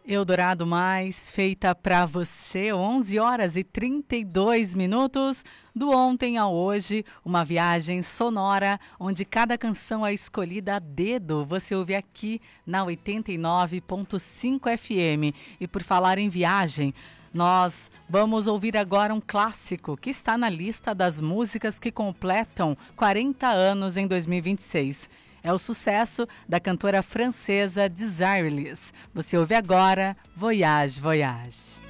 Eldorado Mais, feita para você, 11 horas e 32 minutos, do ontem ao hoje, uma viagem sonora, onde cada canção é escolhida a dedo, você ouve aqui na 89.5 FM. E por falar em viagem, nós vamos ouvir agora um clássico que está na lista das músicas que completam 40 anos em 2026. É o sucesso da cantora francesa Desireless. Você ouve agora Voyage, Voyage.